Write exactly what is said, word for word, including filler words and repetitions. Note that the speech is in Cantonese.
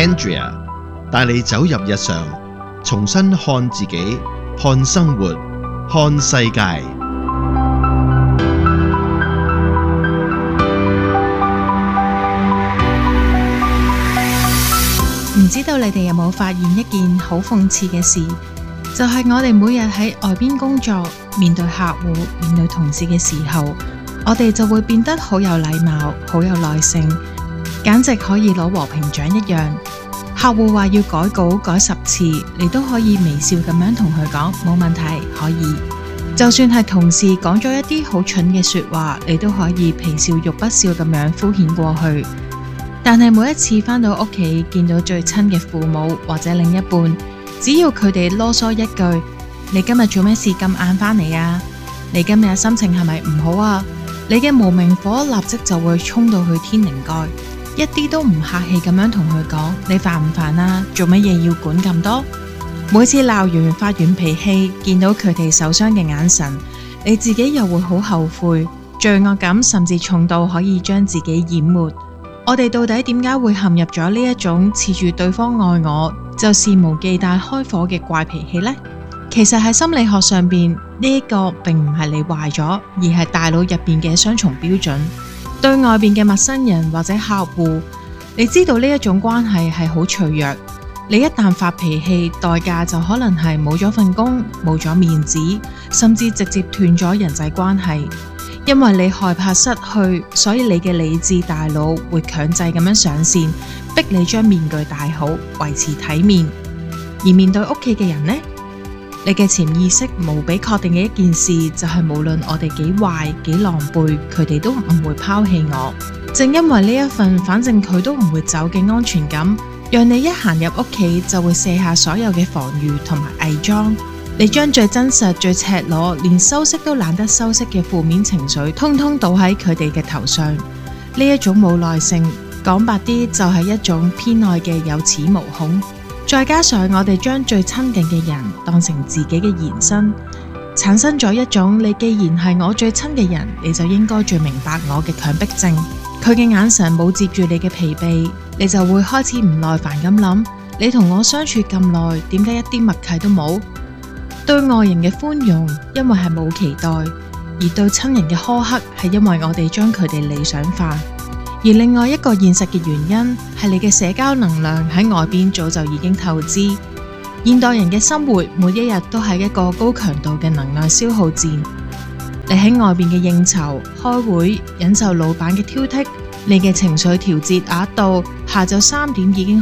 Andrea， 帶你走入日常，重新看自己，看生活，看世界。 唔知道你哋有冇發現一件好諷刺嘅事，就係我哋每日喺外邊工作，面對客戶、面對同事嘅時候，我哋就會變得好有禮貌、好有耐性，簡直可以攞和平獎一樣。客戶話要改稿改十次，你都可以微笑咁樣同佢講冇問題，可以。就算係同事講咗一啲好蠢嘅說話，你都可以皮笑肉不笑咁樣敷衍過去。但係每一次返到屋企，見到最親嘅父母或者另一半，只要佢哋囉嗦一句，你今日做咩事咁晏返嚟啊？你今日心情係咪唔好啊？你嘅無名火立即就會衝到去天靈蓋，一啲都唔客氣咁樣同佢講，你煩唔煩啊？做乜嘢要管咁多？每次鬧完發完脾氣，見到佢哋受傷嘅眼神，你自己又會好後悔，罪惡感甚至重到可以將自己淹沒。我哋到底點解會陷入咗呢一種恃住對方愛我就肆無忌憚開火嘅怪脾氣呢？其實喺心理學上邊，呢一個並唔係你壞咗，而係大腦入邊嘅雙重標準。對外邊嘅陌生人或者客戶，你知道呢一種關係係好脆弱，你一旦發脾氣，代價就可能係冇咗份工、冇咗面子，甚至直接斷咗人際關係。因為你害怕失去，所以你嘅理智大腦會強制咁樣上線，逼你將面具戴好，維持體面。而面對屋企嘅人呢，你嘅潛意識無比確定嘅一件事就係，無論我哋幾壞幾狼狽，佢哋都唔會拋棄我。正因為呢一份反正佢都唔會走嘅安全感，讓你一行入屋企就會卸下所有嘅防禦同埋偽裝。你將最真實、最赤裸，連修飾都懶得修飾嘅負面情緒，通通倒喺佢哋嘅頭上。呢一種冇耐性，講白啲就係一種偏愛嘅有恃無恐。再加上我哋將最親近嘅人當成自己嘅延伸，產生咗一種你既然係我最親嘅人，你就應該最明白我嘅強迫症。佢嘅眼神冇接住你嘅疲憊，你就會開始唔耐煩咁諗：你同我相處咁耐，點解一啲默契都冇？對外人嘅寬容，因為係冇期待；而對親人嘅苛刻，係因為我哋將佢哋理想化。而另外一個現實嘅原因，係你嘅社交能量喺外邊早就已經透支。現代人嘅生活，每一日都係一個高強度嘅能量消耗戰。你喺外邊嘅應酬、開會、忍受老闆嘅挑剔，你嘅情緒調節額度，下晝三點已經